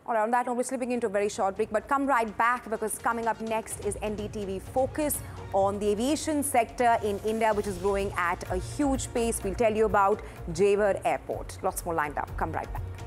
All right, on that note, we're slipping into a very short break, but come right back because coming up next is NDTV Focus on the aviation sector in India, which is growing at a huge pace. We'll tell you about Jewar Airport. Lots more lined up. Come right back.